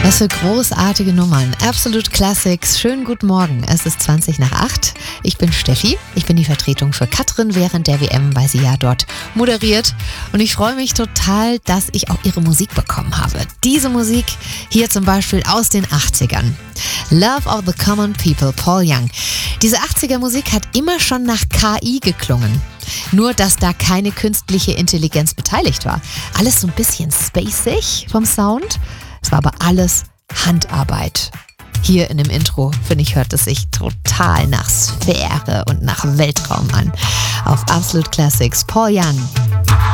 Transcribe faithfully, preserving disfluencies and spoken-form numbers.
Was für großartige Nummern. Absolute Classics. Schönen guten Morgen. Es ist zwanzig nach acht. Ich bin Steffi. Ich bin die Vertretung für Katrin während der W M, weil sie ja dort moderiert. Und ich freue mich total, dass ich auch ihre Musik bekommen habe. Diese Musik hier zum Beispiel aus den achtzigern. Love of the Common People, Paul Young. Diese achtziger-Musik hat immer schon nach K I geklungen. Nur, dass da keine künstliche Intelligenz beteiligt war. Alles so ein bisschen spacig vom Sound. Es war aber alles Handarbeit. Hier in dem Intro, finde ich, hört es sich total nach Sphäre und nach Weltraum an. Auf Absolute Classics, Paul Young.